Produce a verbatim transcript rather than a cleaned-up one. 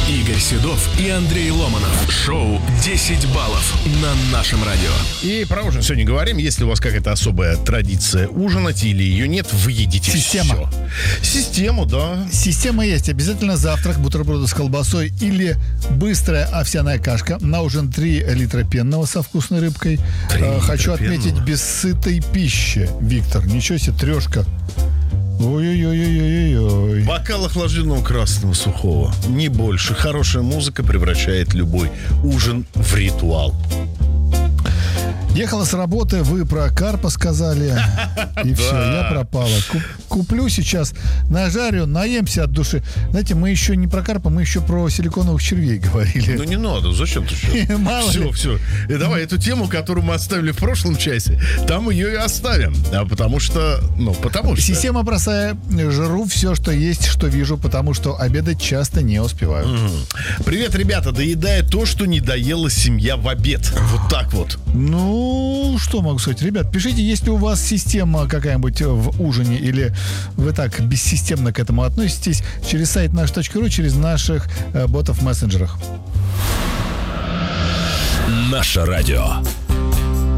Игорь Седов и Андрей Ломанов. Шоу десять баллов на нашем радио. И про ужин сегодня говорим. Если у вас какая-то особая традиция ужинать или ее нет, вы едите Система. все. Систему, да. Система есть. Обязательно завтрак, бутерброды с колбасой или быстрая овсяная кашка. На ужин три литра пенного со вкусной рыбкой. Э, Хочу отметить пенного. без сытой пищи. Виктор, ничего себе, трешка. Ой-ой-ой-ой-ой-ой. Бокал охлажденного красного сухого. Не больше. Хорошая музыка превращает любой ужин в ритуал. Ехала с работы, вы про карпа сказали. И все, я пропала. Куп- Куплю сейчас, нажарю, наемся от души. Знаете, мы еще не про карпа, мы еще про силиконовых червей говорили. Ну не надо, зачем ты сейчас? Мало Все, ли. все. И давай эту тему, которую мы оставили в прошлом часе, там ее и оставим. А потому что, ну, потому что... Система простая. Жру все, что есть, что вижу, потому что обедать часто не успеваю. Привет, ребята, доедая то, что не доела семья в обед. Вот так вот. Ну, что могу сказать? Ребят, пишите, есть ли у вас система какая-нибудь в ужине, или вы так бессистемно к этому относитесь, через сайт наш точка ру, через наших э, ботов в мессенджерах. Наше радио.